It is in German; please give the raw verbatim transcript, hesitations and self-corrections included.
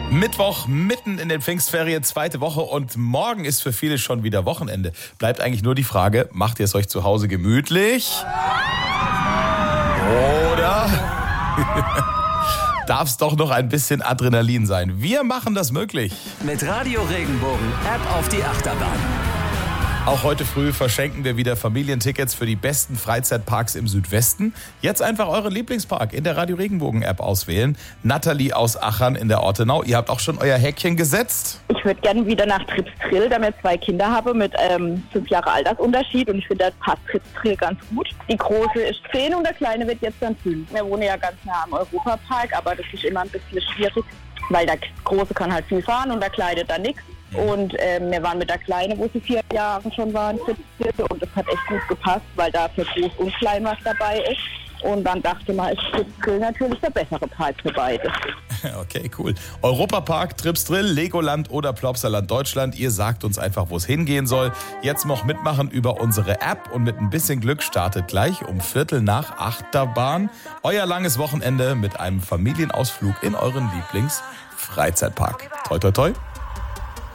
Mittwoch, mitten in den Pfingstferien, zweite Woche und morgen ist für viele schon wieder Wochenende. Bleibt eigentlich nur die Frage, macht ihr es euch zu Hause gemütlich? Oder darf es doch noch ein bisschen Adrenalin sein? Wir machen das möglich. Mit Radio Regenbogen, App auf die Achterbahn. Auch heute früh verschenken wir wieder Familientickets für die besten Freizeitparks im Südwesten. Jetzt einfach euren Lieblingspark in der Radio Regenbogen App auswählen. Nathalie aus Achern in der Ortenau, ihr habt auch schon euer Häkchen gesetzt? Ich würde gerne wieder nach Trips Drill, da ich zwei Kinder habe mit ähm, fünf Jahre Altersunterschied und ich finde, da passt Trips Drill ganz gut. Die Große ist zehn und der Kleine wird jetzt dann fünf. Wir wohnen ja ganz nah am Europapark, aber das ist immer ein bisschen schwierig, weil der Große kann halt viel fahren und der Kleine dann nichts. Und ähm, wir waren mit der Kleinen, wo sie vier Jahre schon waren, und das hat echt gut gepasst, weil da für Groß und Klein was dabei ist. Und dann dachte man, ist Tripsdrill natürlich der bessere Park für beide. Okay, cool. Europapark, Tripsdrill, Legoland oder Plopsaland Deutschland. Ihr sagt uns einfach, wo es hingehen soll. Jetzt noch mitmachen über unsere App und mit ein bisschen Glück startet gleich um Viertel nach Achterbahn euer langes Wochenende mit einem Familienausflug in euren Lieblings-Freizeitpark. Toi, toi, toi.